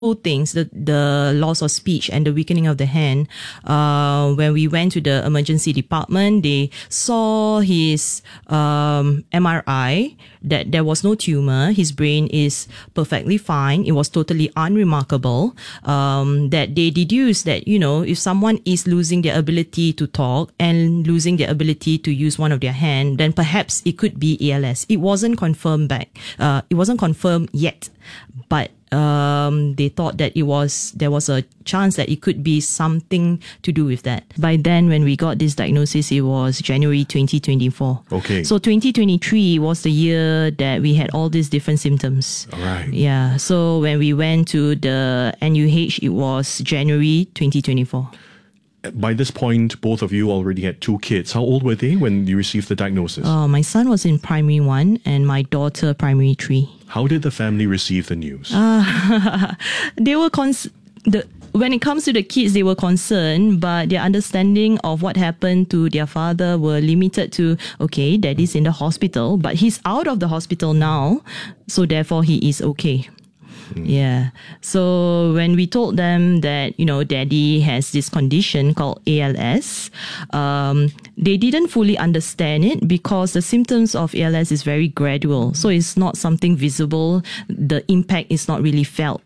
both things, the loss of speech and the weakening of the hand. When we went to the emergency department, they saw his MRI that there was no tumor. His brain is perfectly fine. It was totally unremarkable. That they deduced that, if someone is losing their ability to talk and losing their ability to use one of their hand, then perhaps it could be ALS. It wasn't confirmed it wasn't confirmed yet, but they thought that there was a chance that it could be something to do with that. By then, when we got this diagnosis, it was January 2024. Okay. So 2023 was the year that we had all these different symptoms. All right. Yeah. So when we went to the NUH, it was January 2024. By this point, both of you already had 2 kids. How old were they when you received the diagnosis? My son was in primary 1 and my daughter primary 3. How did the family receive the news? They were when it comes to the kids, they were concerned, but their understanding of what happened to their father were limited to, okay, daddy's in the hospital, but he's out of the hospital now, so therefore he is okay. Yeah. So when we told them that, daddy has this condition called ALS, they didn't fully understand it because the symptoms of ALS is very gradual. So it's not something visible. The impact is not really felt.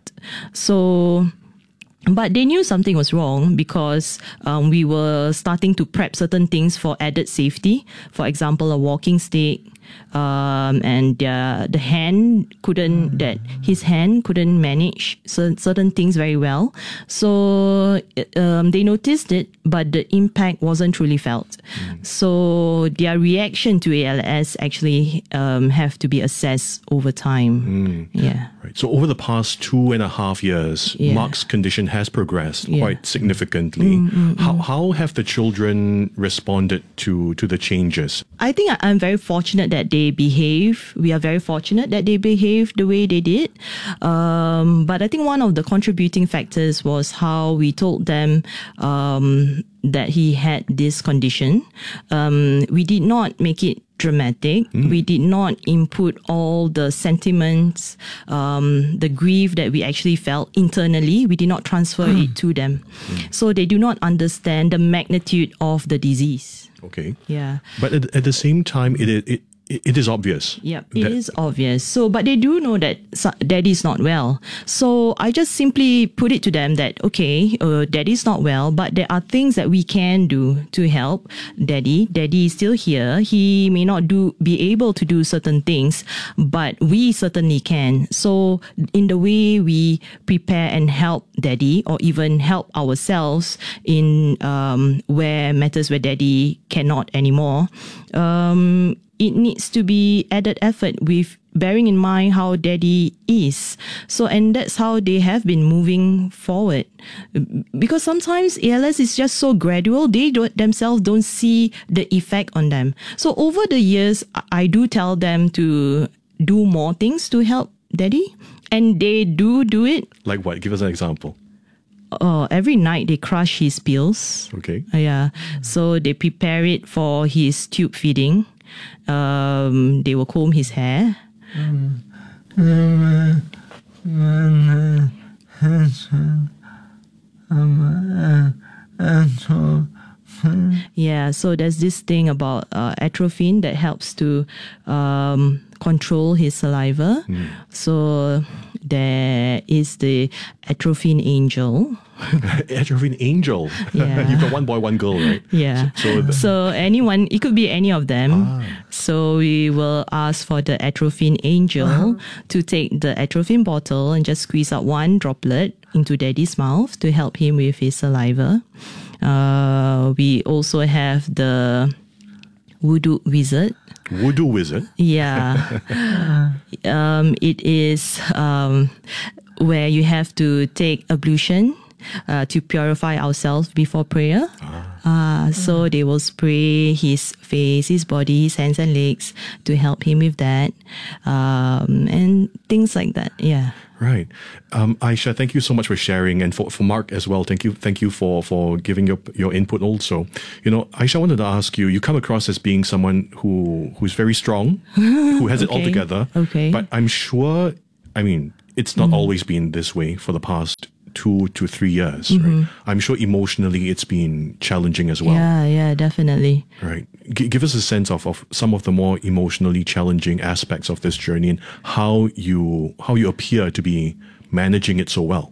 But they knew something was wrong because we were starting to prep certain things for added safety. For example, a walking stick, and the hand his hand couldn't manage certain things very well. So they noticed it, but the impact wasn't truly felt. So their reaction to ALS actually have to be assessed over time. Yeah. Right. So over the past 2.5 years, Mark's condition has progressed quite significantly. How have the children responded to the changes? I think I'm very fortunate that we are very fortunate that they behaved the way they did. But I think one of the contributing factors was how we told them that he had this condition. We did not make it dramatic. We did not input all the sentiments, the grief that we actually felt internally. We did not transfer it to them. So they do not understand the magnitude of the disease. Okay. Yeah. But at the same time, it is obvious. Yeah, it is obvious. So, but they do know that daddy's not well. So I just simply put it to them that, okay, daddy's not well, but there are things that we can do to help daddy. Daddy is still here. He may not be able to do certain things, but we certainly can. So in the way we prepare and help daddy, or even help ourselves in matters where daddy cannot anymore, it needs to be added effort with bearing in mind how daddy is. So, and that's how they have been moving forward. Because sometimes ALS is just so gradual, they themselves don't see the effect on them. So over the years, I do tell them to do more things to help daddy. And they do it. Like what? Give us an example. Every night they crush his pills. Okay. Yeah. So they prepare it for his tube feeding. They will comb his hair. Yeah, so there's this thing about atropine that helps to control his saliva. So there is the atropine angel. Atropine angel. Yeah. You've got one boy, one girl, right? Yeah. So anyone, it could be any of them. So we will ask for the atropine angel to take the atropine bottle and just squeeze out one droplet into daddy's mouth to help him with his saliva. We also have the voodoo wizard. Voodoo wizard? Yeah. It is where you have to take ablution to purify ourselves before prayer. So they will spray his face, his body, his hands and legs to help him with that, and things like that. Yeah. Right. Aisha, thank you so much for sharing, and for Mark as well. Thank you for giving your input also. Aisha, I wanted to ask you come across as being someone who's very strong, who has it all together. Okay. But I'm sure, it's not always been this way for the past 2 to 3 years, right? I'm sure emotionally it's been challenging as well. Yeah, definitely. Right. Give us a sense of some of the more emotionally challenging aspects of this journey and how you appear to be managing it so well.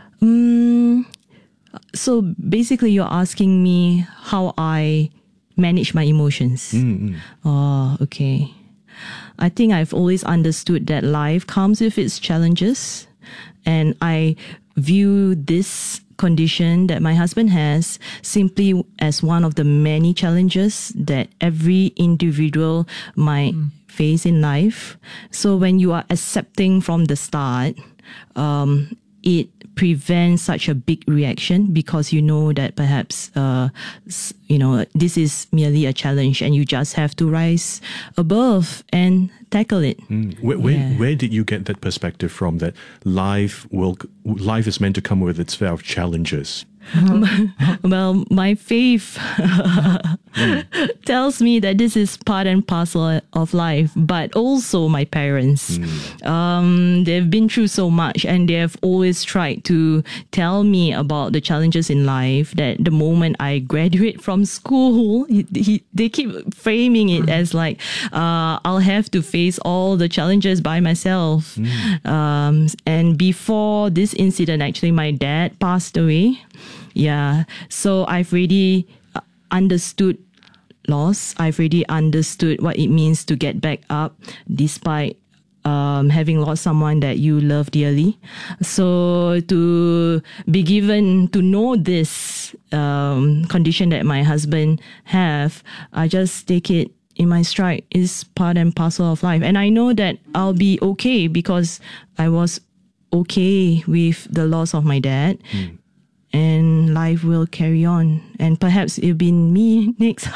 So basically, you're asking me how I manage my emotions. Oh, okay. I think I've always understood that life comes with its challenges, and I view this condition that my husband has simply as one of the many challenges that every individual might face in life. So when you are accepting from the start, it prevents such a big reaction because you know that perhaps, this is merely a challenge and you just have to rise above and tackle it. Where did you get that perspective from, that life is meant to come with its fair of challenges? Well, my faith tells me that this is part and parcel of life, but also my parents. They've been through so much and they have always tried to tell me about the challenges in life, that the moment I graduate from school, they keep framing it as like, I'll have to face all the challenges by myself. And before this incident, actually, my dad passed away. Yeah, so I've really understood loss. I've really understood what it means to get back up despite having lost someone that you love dearly. So to be given to know this condition that my husband have, I just take it in my stride. It's part and parcel of life. And I know that I'll be okay because I was okay with the loss of my dad. And life will carry on. And perhaps it'll be me next.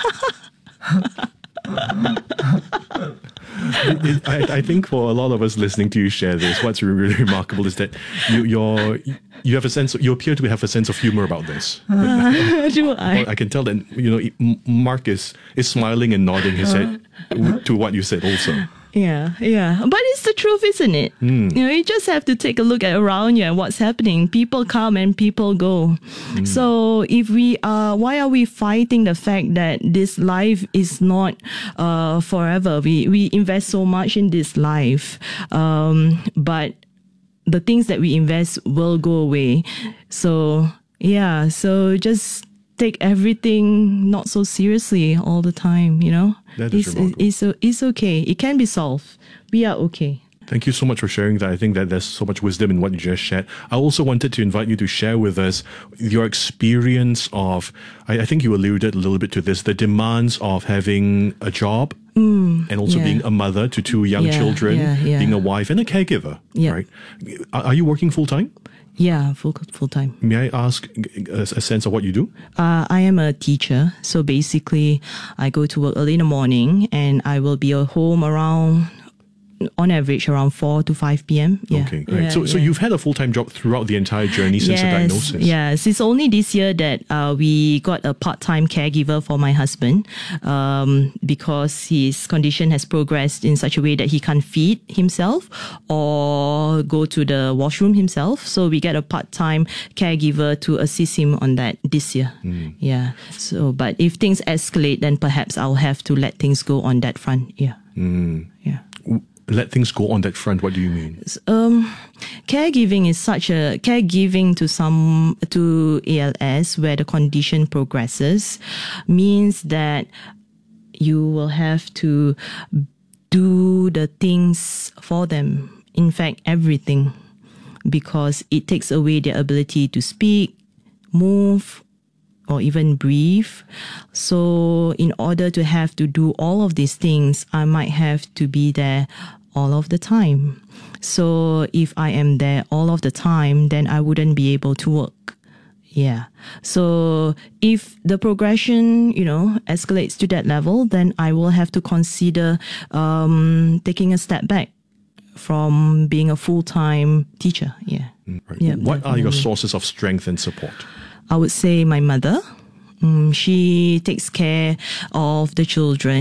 I think for a lot of us listening to you share this, what's really remarkable is that you have a sense. You appear to have a sense of humor about this. Do I? I can tell that Mark is smiling and nodding his head to what you said also. Yeah. But it's the truth, isn't it? You just have to take a look around you and what's happening. People come and people go. So if why are we fighting the fact that this life is not forever? We invest so much in this life, but the things that we invest will go away. So just take everything not so seriously all the time, That is remarkable. It's okay. It can be solved. We are okay. Thank you so much for sharing that. I think that there's so much wisdom in what you just shared. I also wanted to invite you to share with us your experience of, I think you alluded a little bit to this, the demands of having a job and also being a mother to 2 young children, being a wife and a caregiver, right? Are you working full-time? Yeah, full time. May I ask a sense of what you do? I am a teacher. So basically, I go to work early in the morning and I will be at home on average around 4 to 5 p.m. Yeah. Okay, great. So you've had a full-time job throughout the entire journey since the diagnosis? Yes, it's only this year that we got a part-time caregiver for my husband because his condition has progressed in such a way that he can't feed himself or go to the washroom himself. So we get a part-time caregiver to assist him on that this year. Yeah. So, but if things escalate, then perhaps I'll have to let things go on that front. Yeah. Yeah. Let things go on that front. What do you mean? Caregiving is caregiving to ALS where the condition progresses means that you will have to do the things for them. In fact, everything, because it takes away their ability to speak, move, or even breathe. So in order to have to do all of these things, I might have to be there all of the time. So if I am there all of the time, then I wouldn't be able to work. Yeah. So if the progression, escalates to that level, then I will have to consider taking a step back from being a full-time teacher. Yeah. Right. Yeah, what are your sources of strength and support? I would say my mother. She takes care of the children.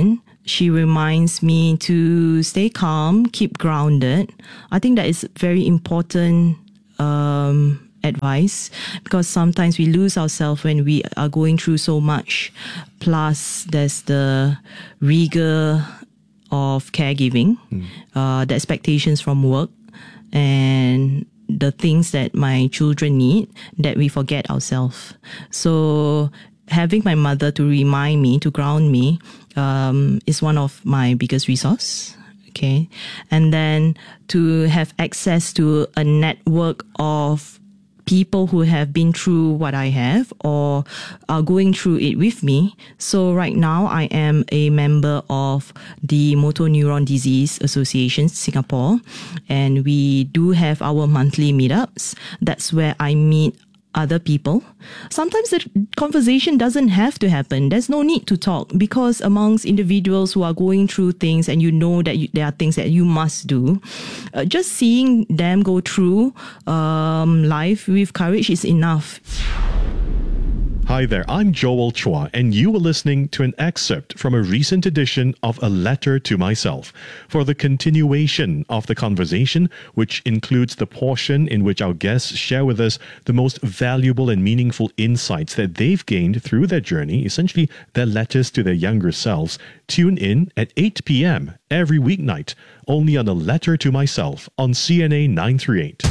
she reminds me to stay calm, keep grounded. I think that is very important advice, because sometimes we lose ourselves when we are going through so much. Plus, there's the rigor of caregiving, the expectations from work, and the things that my children need, that we forget ourselves. So having my mother to remind me, to ground me, is one of my biggest resource. Okay. And then to have access to a network of people who have been through what I have or are going through it with me. So right now I am a member of the Motor Neuron Disease Association Singapore, and we do have our monthly meetups. That's where I meet other people. Sometimes the conversation doesn't have to happen. There's no need to talk, because amongst individuals who are going through things and you know that there are things that you must do, just seeing them go through life with courage is enough. Hi there, I'm Joel Chua, and you are listening to an excerpt from a recent edition of A Letter to Myself. For the continuation of the conversation, which includes the portion in which our guests share with us the most valuable and meaningful insights that they've gained through their journey, essentially their letters to their younger selves, tune in at 8 p.m. every weeknight, only on A Letter to Myself on CNA 938.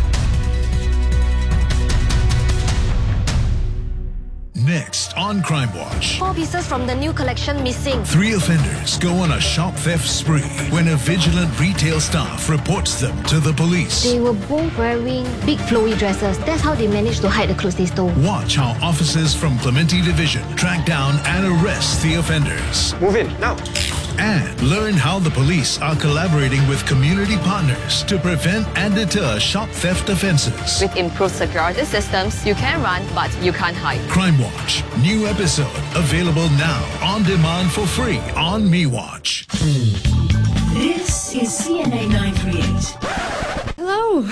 Next on Crime Watch. 4 pieces from the new collection missing. 3 offenders go on a shop theft spree when a vigilant retail staff reports them to the police. They were both wearing big flowy dresses. That's how they managed to hide the clothes they stole. Watch how officers from Clementi Division track down and arrest the offenders. Move in, now. And learn how the police are collaborating with community partners to prevent and deter shop theft offences. With improved security systems, you can run, but you can't hide. Crime Watch. New episode available now on demand for free on MeWatch. This is CNA 938. Hello.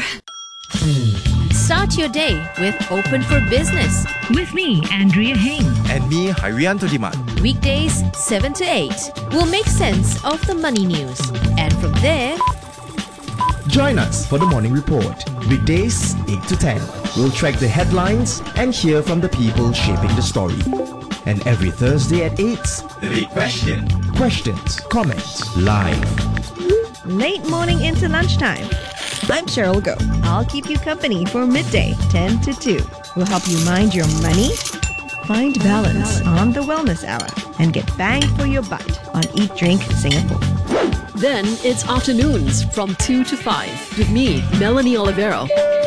Start your day with Open for Business. With me, Andrea Heng. And me, Harianto Diman. Weekdays 7 to 8. We'll make sense of the money news. And from there, join us for the morning report. Weekdays 8 to 10. We'll track the headlines and hear from the people shaping the story. And every Thursday at 8, The Big Question. questions, comments, live. Late morning into lunchtime. I'm Cheryl Go. I'll keep you company for midday, 10 to 2. We'll help you mind your money, find balance on the Wellness Hour, and get bang for your buck on Eat Drink Singapore. Then it's afternoons from 2 to 5 with me, Melanie Olivero.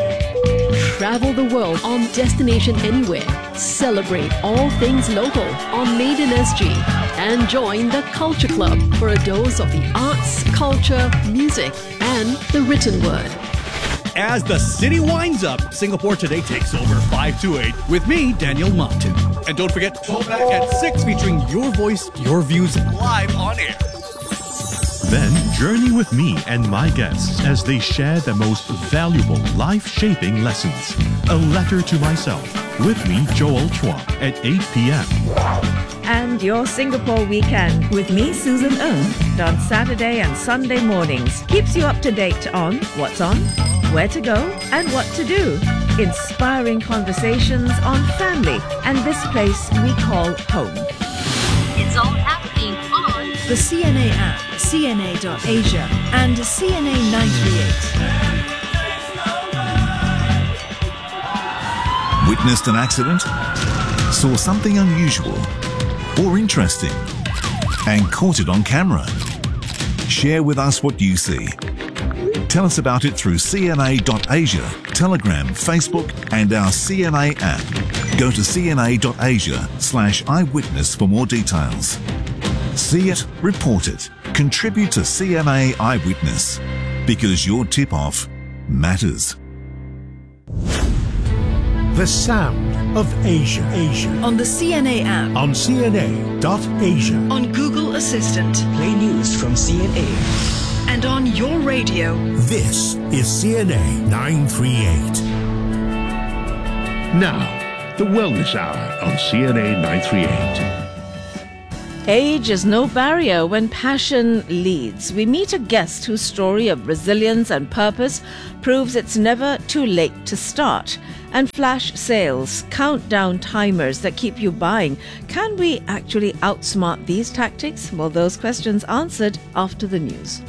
Travel the world on Destination Anywhere. Celebrate all things local on Made in SG. And join the Culture Club for a dose of the arts, culture, music, and the written word. As the city winds up, Singapore Today takes over 5 to 8 with me, Daniel Martin. And don't forget, Throwback at 6 featuring your voice, your views live on air. Then journey with me and my guests as they share the most valuable life-shaping lessons. A Letter to Myself with me, Joel Chua, at 8 p.m. And your Singapore weekend with me, Susan Ng, on Saturday and Sunday mornings, keeps you up to date on what's on, where to go, and what to do. Inspiring conversations on family and this place we call home. it's all happening on The CNA app, CNA.Asia, and CNA 938. Witnessed an accident? Saw something unusual or interesting and caught it on camera? Share with us what you see. Tell us about it through CNA.Asia, Telegram, Facebook, and our CNA app. Go to cna.asia/eyewitness for more details. See it, report it, contribute to CNA Eyewitness, because your tip-off matters. The sound of Asia. On the CNA app. On CNA.Asia. On Google Assistant. Play news from CNA. And on your radio. This is CNA 938. Now, the Wellness Hour on CNA 938. Age is no barrier when passion leads. We meet a guest whose story of resilience and purpose proves it's never too late to start. And flash sales, countdown timers that keep you buying. Can we actually outsmart these tactics? Well, those questions answered after the news.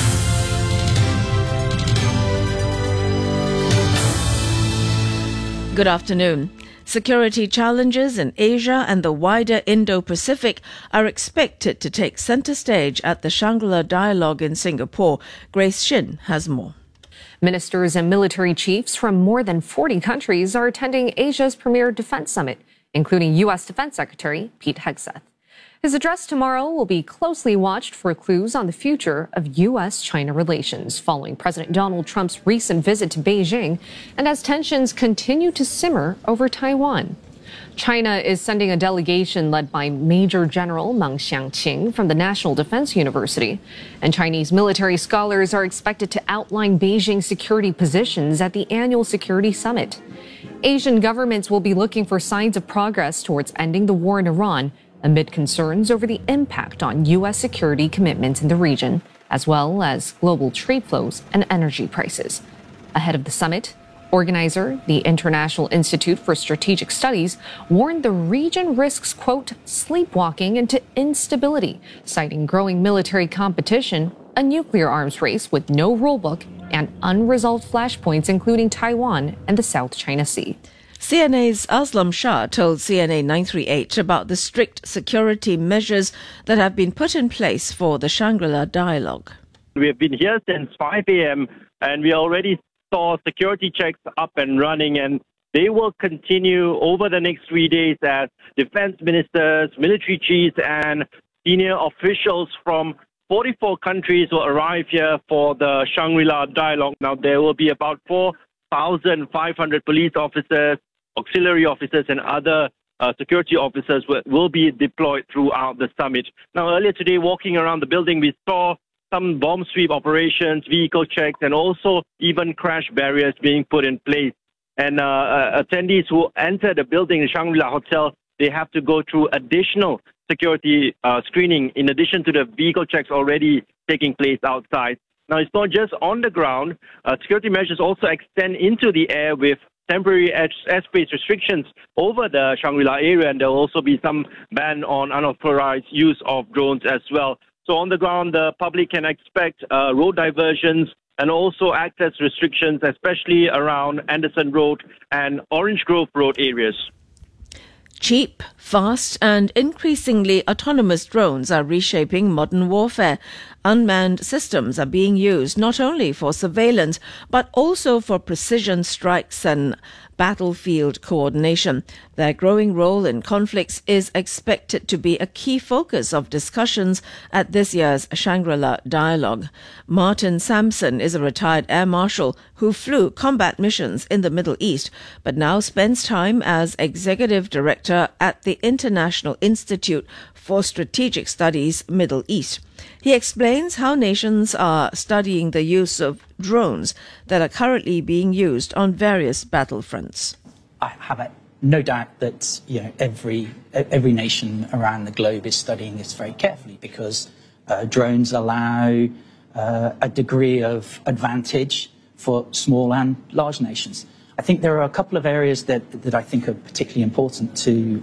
Good afternoon. Security challenges in Asia and the wider Indo-Pacific are expected to take centre stage at the Shangri-La Dialogue in Singapore. Grace Shin has more. Ministers and military chiefs from more than 40 countries are attending Asia's premier defense summit, including U.S. Defense Secretary Pete Hegseth. His address tomorrow will be closely watched for clues on the future of U.S.-China relations following President Donald Trump's recent visit to Beijing and as tensions continue to simmer over Taiwan. China is sending a delegation led by Major General Meng Xiangqing from the National Defense University, and Chinese military scholars are expected to outline Beijing's security positions at the annual security summit. Asian governments will be looking for signs of progress towards ending the war in Iran, amid concerns over the impact on U.S. security commitments in the region, as well as global trade flows and energy prices. Ahead of the summit, organizer, the International Institute for Strategic Studies, warned the region risks, quote, sleepwalking into instability, citing growing military competition, a nuclear arms race with no rulebook, and unresolved flashpoints including Taiwan and the South China Sea. CNA's Aslam Shah told CNA 938 about the strict security measures that have been put in place for the Shangri-La Dialogue. We have been here since 5 a.m. and we already saw security checks up and running, and they will continue over the next 3 days as defense ministers, military chiefs and senior officials from 44 countries will arrive here for the Shangri-La Dialogue. Now, there will be about 4,500 police officers, auxiliary officers and other security officers will be deployed throughout the summit. Now, earlier today, walking around the building, we saw some bomb sweep operations, vehicle checks, and also even crash barriers being put in place. And attendees who enter the building, the Shangri-La Hotel, they have to go through additional security screening in addition to the vehicle checks already taking place outside. Now, it's not just on the ground. Security measures also extend into the air with temporary airspace restrictions over the Shangri-La area, and there will also be some ban on unauthorized use of drones as well. So on the ground, the public can expect road diversions and also access restrictions, especially around Anderson Road and Orange Grove Road areas. Cheap, fast and increasingly autonomous drones are reshaping modern warfare. Unmanned systems are being used not only for surveillance but also for precision strikes and battlefield coordination. Their growing role in conflicts is expected to be a key focus of discussions at this year's Shangri-La Dialogue. Martin Sampson is a retired air marshal who flew combat missions in the Middle East, but now spends time as executive director at the International Institute for Strategic Studies Middle East. He explains how nations are studying the use of drones that are currently being used on various battlefronts. I have no doubt that every nation around the globe is studying this very carefully because drones allow a degree of advantage for small and large nations. I think there are a couple of areas that I think are particularly important to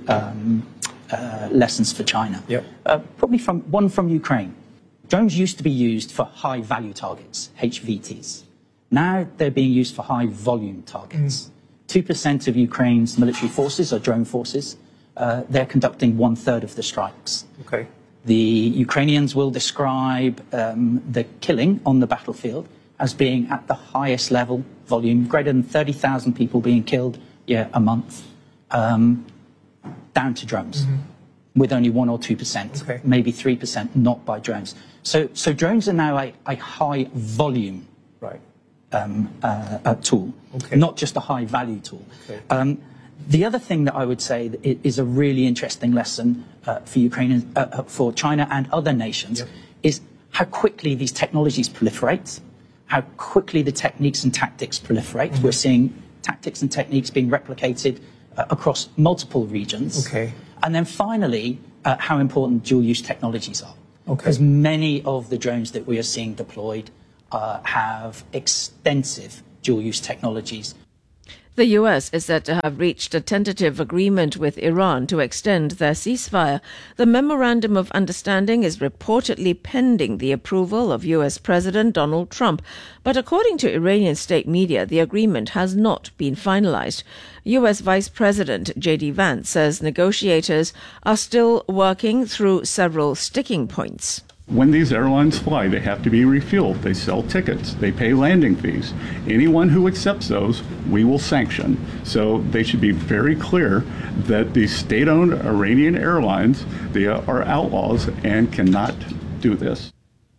lessons for China. Yep. Probably one from Ukraine. Drones used to be used for high-value targets, HVTs. Now they're being used for high-volume targets. 2% of Ukraine's military forces are drone forces. They're conducting 1/3 of the strikes. Okay. The Ukrainians will describe the killing on the battlefield as being at the highest level volume, greater than 30,000 people being killed a month, down to drones. With only 1 or 2%, maybe 3%, not by drones. So drones are now a high volume tool, not just a high value tool. The other thing that I would say that is a really interesting lesson for Ukraine, for China and other nations, is how quickly these technologies proliferate, how quickly the techniques and tactics proliferate. We're seeing tactics and techniques being replicated across multiple regions. And then finally, how important dual-use technologies are. Because many of the drones that we are seeing deployed have extensive dual-use technologies. The US is said to have reached a tentative agreement with Iran to extend their ceasefire. The memorandum of understanding is reportedly pending the approval of US President Donald Trump. But according to Iranian state media, the agreement has not been finalized. US Vice President J.D. Vance says negotiators are still working through several sticking points. When these airlines fly, they have to be refueled. They sell tickets. They pay landing fees. Anyone who accepts those, we will sanction. So they should be very clear that these state-owned Iranian airlines, they are outlaws and cannot do this.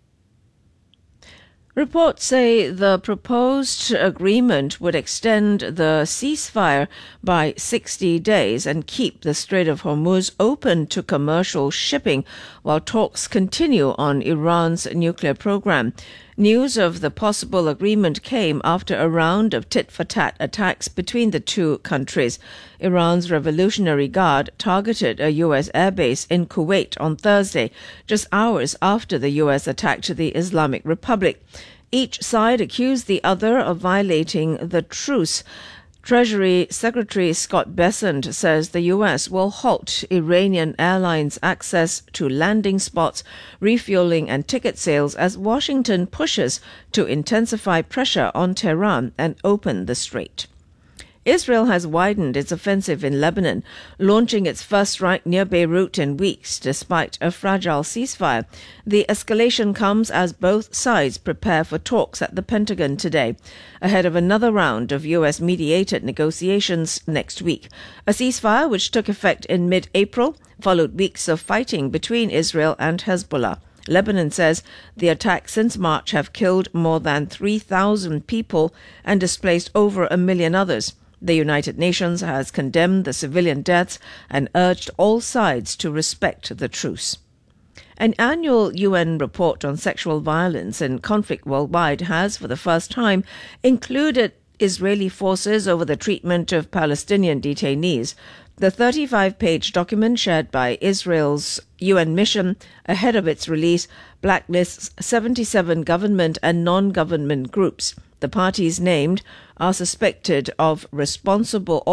Reports say the proposed agreement would extend the ceasefire by 60 days and keep the Strait of Hormuz open to commercial shipping while talks continue on Iran's nuclear program. News of the possible agreement came after a round of tit-for-tat attacks between the two countries. Iran's Revolutionary Guard targeted a U.S. airbase in Kuwait on Thursday, just hours after the U.S. attacked the Islamic Republic. Each side accused the other of violating the truce. Treasury Secretary Scott Bessent says the U.S. will halt Iranian airlines' access to landing spots, refueling and ticket sales as Washington pushes to intensify pressure on Tehran and open the strait. Israel has widened its offensive in Lebanon, launching its first strike near Beirut in weeks, despite a fragile ceasefire. The escalation comes as both sides prepare for talks at the Pentagon today, ahead of another round of U.S.-mediated negotiations next week. A ceasefire which took effect in mid-April followed weeks of fighting between Israel and Hezbollah. Lebanon says the attacks since March have killed more than 3,000 people and displaced over 1 million others. The United Nations has condemned the civilian deaths and urged all sides to respect the truce. An annual UN report on sexual violence in conflict worldwide has, for the first time, included Israeli forces over the treatment of Palestinian detainees. The 35-page document shared by Israel's UN mission ahead of its release blacklists 77 government and non-government groups. The parties named are suspected of responsible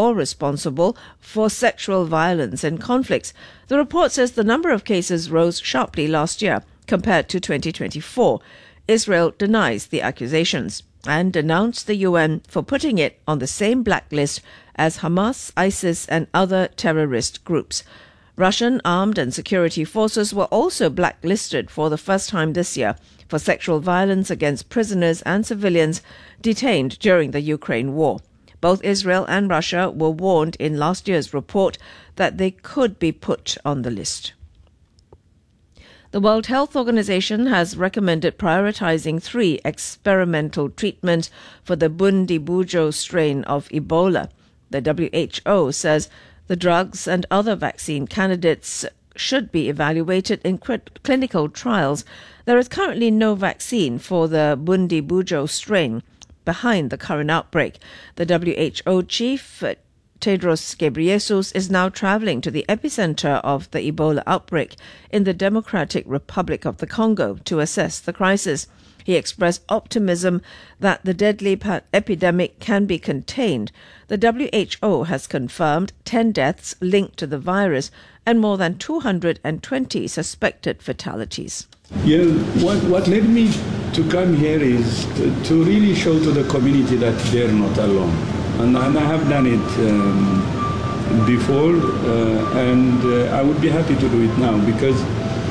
for sexual violence in conflicts. The report says the number of cases rose sharply last year compared to 2024. Israel denies the accusations and denounced the UN for putting it on the same blacklist as Hamas, ISIS and other terrorist groups. Russian armed and security forces were also blacklisted for the first time this year for sexual violence against prisoners and civilians detained during the Ukraine war. Both Israel and Russia were warned in last year's report that they could be put on the list. The World Health Organization has recommended prioritizing 3 experimental treatments for the Bundibugyo strain of Ebola. The WHO says the drugs and other vaccine candidates should be evaluated in clinical trials. There is currently no vaccine for the Bundibugyo strain behind the current outbreak. The WHO chief, Tedros Ghebreyesus, is now traveling to the epicenter of the Ebola outbreak in the Democratic Republic of the Congo to assess the crisis. He expressed optimism that the deadly epidemic can be contained. The WHO has confirmed 10 deaths linked to the virus and more than 220 suspected fatalities. Yeah, what led me to come here is to really show to the community that they're not alone. And I have done it before, and I would be happy to do it now because,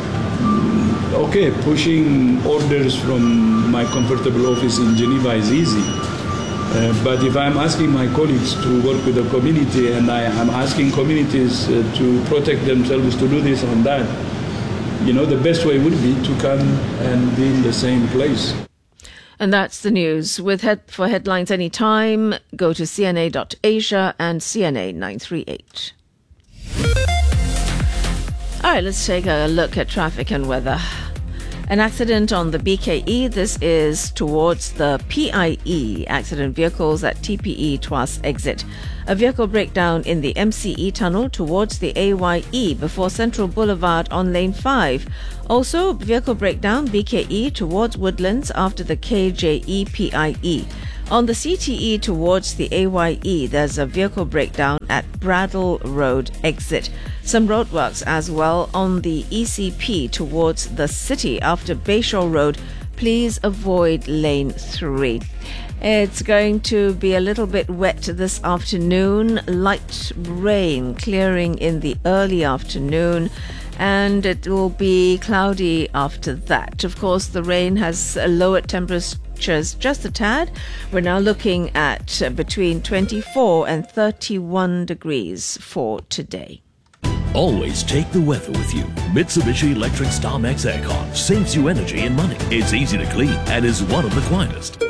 okay, pushing orders from my comfortable office in Geneva is easy. But if I'm asking my colleagues to work with the community and I am asking communities to protect themselves, to do this and that, you know, the best way would be to come and be in the same place. And that's the news. For headlines anytime, go to cna.asia and CNA 938. All right, let's take a look at traffic and weather. An accident on the BKE. This is towards the PIE, accident vehicles at TPE Tuas exit. A vehicle breakdown in the MCE tunnel towards the AYE before Central Boulevard on lane 5. Also, vehicle breakdown BKE towards Woodlands after the KJE PIE. On the CTE towards the AYE, there's a vehicle breakdown at Bradle Road exit. Some roadworks as well on the ECP towards the city after Bayshore Road. Please avoid lane 3. It's going to be a little bit wet this afternoon. Light rain clearing in the early afternoon, and it will be cloudy after that. Of course, the rain has lowered temperatures just a tad. We're now looking at between 24 and 31 degrees for today. Always take the weather with you. Mitsubishi Electric StarMax Aircon saves you energy and money. It's easy to clean and is one of the quietest.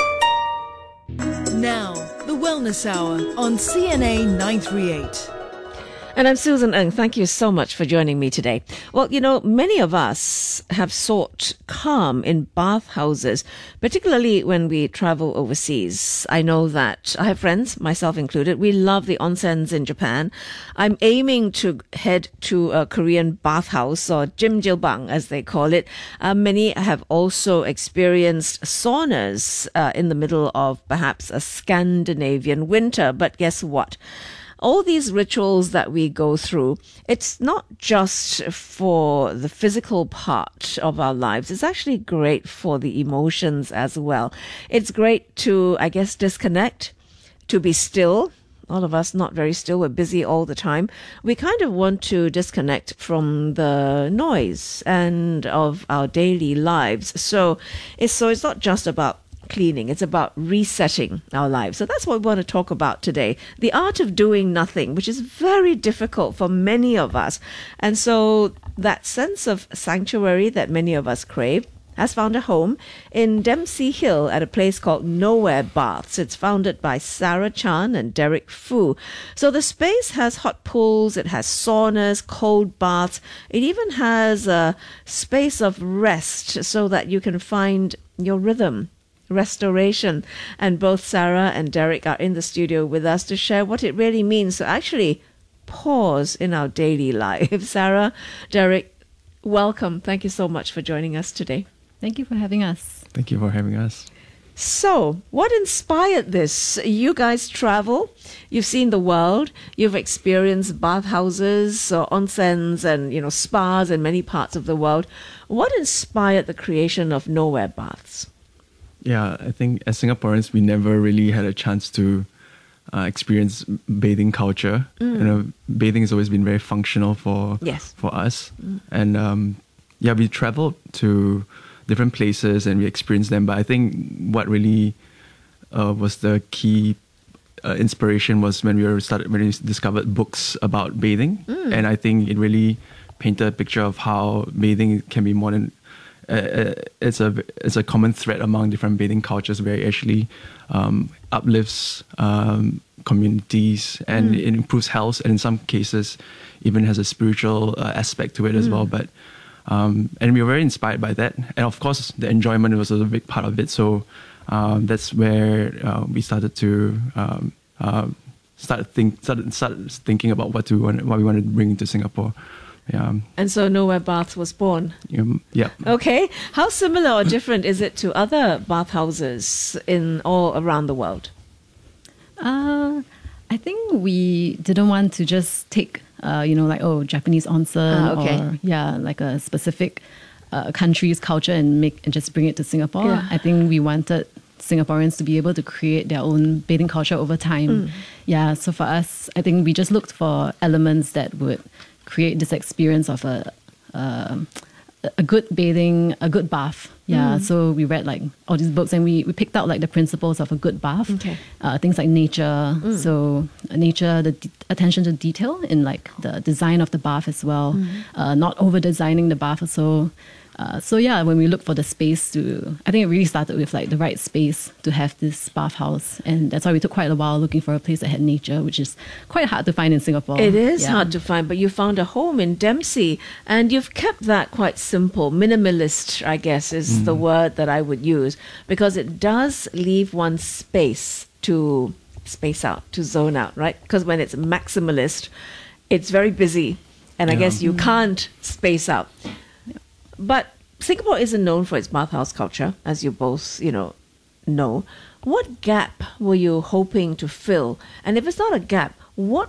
Now, the Wellness Hour on CNA 938. And I'm Susan Ng. Thank you so much for joining me today. Well, you know, many of us have sought calm in bathhouses, particularly when we travel overseas. I know that I have friends, myself included, we love the onsens in Japan. I'm aiming to head to a Korean bathhouse, or jjimjilbang as they call it. Many have also experienced saunas in the middle of perhaps a Scandinavian winter. But guess what? All these rituals that we go through, it's not just for the physical part of our lives. It's actually great for the emotions as well. It's great to, I guess, disconnect, to be still. All of us not very still. We're busy all the time. We kind of want to disconnect from the noise and of our daily lives. So it's not just about cleaning, it's about resetting our lives. So that's what we want to talk about today. The art of doing nothing, which is very difficult for many of us. And so that sense of sanctuary that many of us crave has found a home in Dempsey Hill at a place called Nowhere Baths. It's founded by Sarah Chan and Derek Fu. So the space has hot pools, it has saunas, cold baths. It even has a space of rest so that you can find your rhythm. Restoration. And both Sarah and Derek are in the studio with us to share what it really means to actually pause in our daily lives. Sarah, Derek, welcome. Thank you so much for joining us today. Thank you for having us. Thank you for having us. So, what inspired this? You guys travel, you've seen the world, you've experienced bathhouses, or onsens, and spas in many parts of the world. What inspired the creation of Nowhere Baths? Yeah, I think as Singaporeans, we never really had a chance to experience bathing culture. Bathing has always been very functional for us. And we traveled to different places and we experienced them. But I think what really was the key inspiration was when we discovered books about bathing. And I think it really painted a picture of how bathing can be more than it's a common thread among different bathing cultures, where it actually uplifts communities and it improves health, and in some cases even has a spiritual aspect to it as well. But and we were very inspired by that, and of course the enjoyment was a big part of it. So that's where we started to start thinking about what we wanted to bring into Singapore. Yeah. And so Nowhere Baths was born. Yeah. Okay. How similar or different is it to other bathhouses in all around the world? I think we didn't want to just take, Japanese onsen or like a specific country's culture and just bring it to Singapore. Yeah. I think we wanted Singaporeans to be able to create their own bathing culture over time. Yeah. So for us, I think we just looked for elements that would create this experience of a good bathing, a good bath. Yeah, so we read like all these books and we picked out like the principles of a good bath. Okay. Things like nature. So nature, the attention to detail in like the design of the bath as well. Not over designing the bath also. So yeah, when we look for the space I think it really started with like the right space to have this bathhouse, and that's why we took quite a while looking for a place that had nature, which is quite hard to find in Singapore. It is hard to find, but you found a home in Dempsey, and you've kept that quite simple. Minimalist, I guess, is the word that I would use, because it does leave one space to space out, to zone out, right? Because when it's maximalist, it's very busy, and I guess you can't space out. But Singapore isn't known for its bathhouse culture, as you both, know. What gap were you hoping to fill? And if it's not a gap, what